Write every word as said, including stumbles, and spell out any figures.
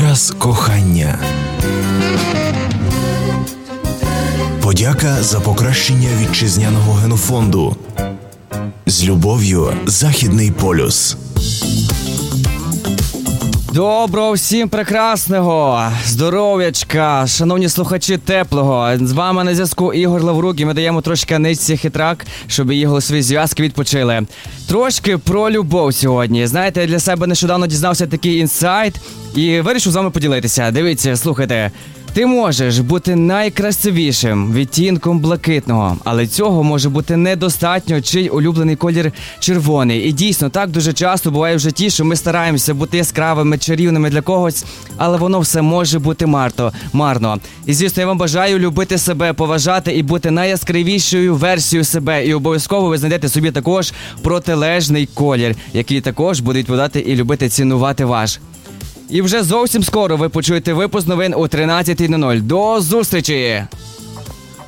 Час кохання. Подяка за покращення вітчизняного генофонду. З любов'ю, Західний полюс. Доброго всім прекрасного, здоров'ячка, шановні слухачі теплого. З вами на зв'язку Ігор Лаврук, і ми даємо трошки низці хитрак, щоб її голосові зв'язки відпочили. Трошки про любов сьогодні. Знаєте, я для себе нещодавно дізнався такий інсайт і вирішив з вами поділитися. Дивіться, слухайте. Ти можеш бути найкрасивішим відтінком блакитного, але цього може бути недостатньо, чий улюблений колір червоний. І дійсно, так дуже часто буває в житті, що ми стараємося бути яскравими, чарівними для когось, але воно все може бути марто, марно. І звісно, я вам бажаю любити себе, поважати і бути найяскравішою версією себе. І обов'язково ви знайдете собі також протилежний колір, який також буде відповідати і любити, цінувати ваш. І вже зовсім скоро ви почуєте випуск новин о тринадцятій нуль нуль. До зустрічі!